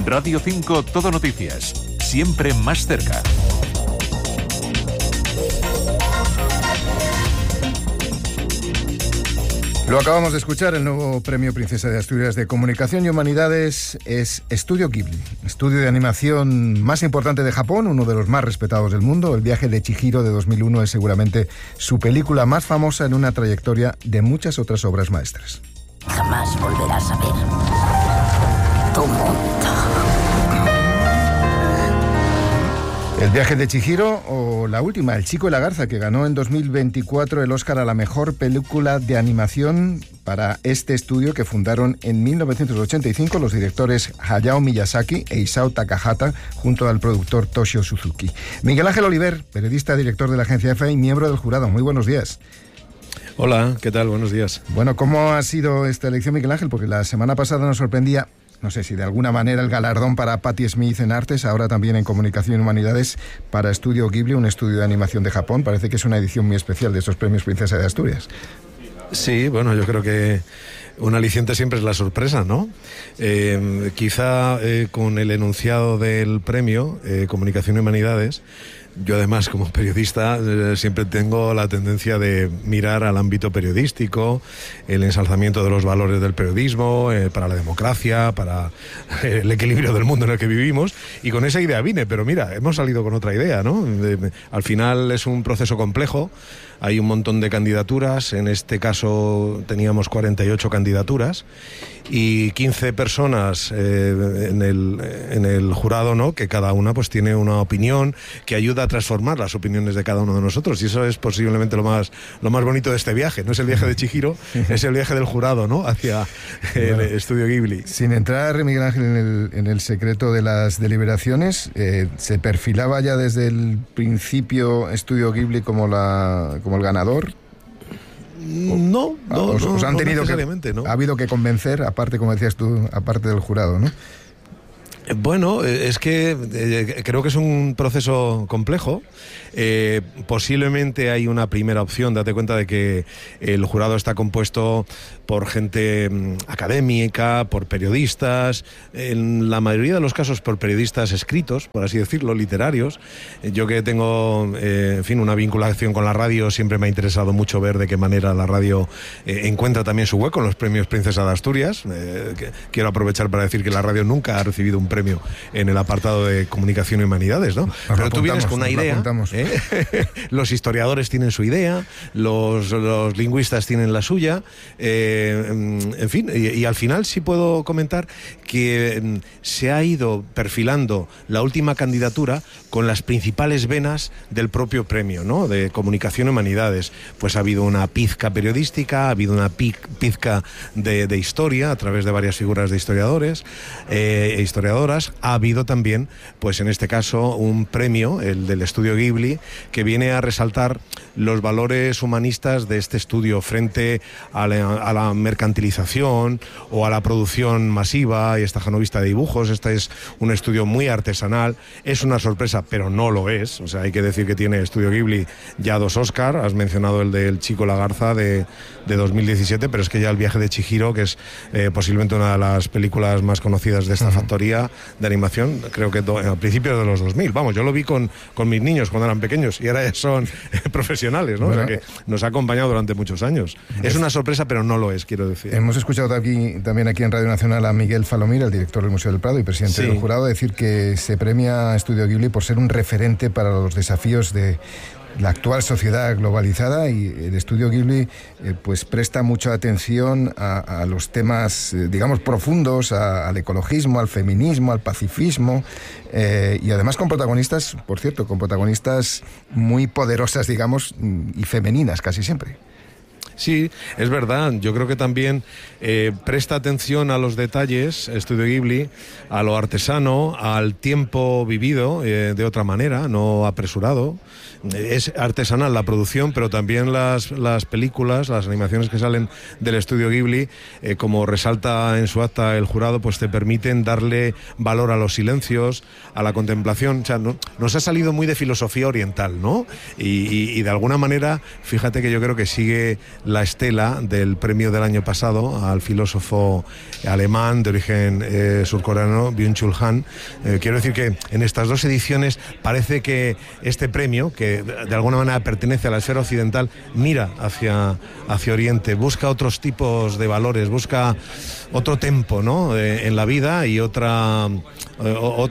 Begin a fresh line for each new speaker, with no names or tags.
Radio 5 Todo Noticias, siempre más cerca.
Lo acabamos de escuchar, el nuevo Premio Princesa de Asturias de Comunicación y Humanidades es Estudio Ghibli, estudio de animación más importante de Japón, uno de los más respetados del mundo. El viaje de Chihiro de 2001 es seguramente su película más famosa en una trayectoria de muchas otras obras maestras.
Jamás volverás a ver tu mundo.
El viaje de Chihiro o la última, El chico y la garza, que ganó en 2024 el Oscar a la mejor película de animación para este estudio que fundaron en 1985 los directores Hayao Miyazaki e Isao Takahata junto al productor Toshio Suzuki. Miguel Ángel Oliver, periodista, director de la agencia EFE y miembro del jurado. Muy buenos días.
Hola, ¿qué tal? Buenos días.
Bueno, ¿cómo ha sido esta elección, Miguel Ángel? Porque la semana pasada nos sorprendía, no sé si de alguna manera, el galardón para Patti Smith en artes, ahora también en comunicación y humanidades para Estudio Ghibli, un estudio de animación de Japón. Parece que es una edición muy especial de estos premios Princesa de Asturias.
Sí, bueno, yo creo que un aliciente siempre es la sorpresa, ¿no? Quizá con el enunciado del premio Comunicación y Humanidades, yo además como periodista siempre tengo la tendencia de mirar al ámbito periodístico, el ensalzamiento de los valores del periodismo, para la democracia, para el equilibrio del mundo en el que vivimos, y con esa idea vine, pero mira, hemos salido con otra idea, ¿no? Al final es un proceso complejo, hay un montón de candidaturas, en este caso teníamos 48 candidaturas y 15 personas en el jurado, ¿no? Que cada una pues tiene una opinión que ayuda a transformar las opiniones de cada uno de nosotros, y eso es posiblemente lo más bonito de este viaje. No es el viaje de Chihiro, es el viaje del jurado, ¿no? Hacia el Estudio Ghibli.
Sin entrar, Miguel Ángel, en el secreto de las deliberaciones, ¿se perfilaba ya desde el principio Estudio Ghibli como el ganador?
No,
os han tenido
¿no?
Ha habido que convencer, aparte, como decías tú, aparte del jurado, ¿no?
Bueno, es que creo que es un proceso complejo. Posiblemente hay una primera opción. Date cuenta de que el jurado está compuesto por gente académica, por periodistas, en la mayoría de los casos por periodistas escritos, por así decirlo, literarios. Yo que tengo, una vinculación con la radio, siempre me ha interesado mucho ver de qué manera la radio encuentra también su hueco en los premios Princesa de Asturias. Quiero aprovechar para decir que la radio nunca ha recibido un premio en el apartado de comunicación y humanidades, ¿no? Pero tú vienes con una idea, los historiadores tienen su idea, los lingüistas tienen la suya, y al final sí puedo comentar que se ha ido perfilando la última candidatura con las principales venas del propio premio, ¿no? De comunicación y humanidades. Pues ha habido una pizca periodística, ha habido una pizca de historia a través de varias figuras de historiadores e historiadoras. Ha habido también, pues en este caso, un premio, el del Estudio Ghibli, que viene a resaltar los valores humanistas de este estudio frente a la mercantilización o a la producción masiva y estajanovista de dibujos. Este es un estudio muy artesanal, es una sorpresa, pero no lo es. O sea, hay que decir que tiene Estudio Ghibli ya 2 Oscar, has mencionado el del Chico y la Garza de 2017, pero es que ya el viaje de Chihiro, que es posiblemente una de las películas más conocidas de esta factoría de animación, creo que a principios de los 2000. Vamos, yo lo vi con mis niños cuando eran pequeños y ahora ya son profesionales, ¿no? Bueno, o sea que nos ha acompañado durante muchos años. Es una sorpresa, pero no lo es, quiero decir.
Hemos escuchado también aquí en Radio Nacional a Miguel Falomir, el director del Museo del Prado y presidente del jurado, decir que se premia a Estudio Ghibli por ser un referente para los desafíos de la actual sociedad globalizada, y el Estudio Ghibli pues presta mucha atención a los temas, digamos, profundos, al ecologismo, al feminismo, al pacifismo, y además con protagonistas, por cierto, muy poderosas, digamos, y femeninas casi siempre.
Sí, es verdad. Yo creo que también presta atención a los detalles, Estudio Ghibli, a lo artesano, al tiempo vivido de otra manera, no apresurado. Es artesanal la producción, pero también las películas, las animaciones que salen del Estudio Ghibli, como resalta en su acta el jurado, pues te permiten darle valor a los silencios, a la contemplación. O sea, nos ha salido muy de filosofía oriental, ¿no? Y de alguna manera, fíjate que yo creo que sigue la estela del premio del año pasado al filósofo alemán de origen surcoreano, Byung-Chul Han. Quiero decir que en estas dos ediciones parece que este premio, que de alguna manera pertenece a la esfera occidental, mira hacia Oriente, busca otros tipos de valores, busca otro tempo, ¿no?, en la vida y otra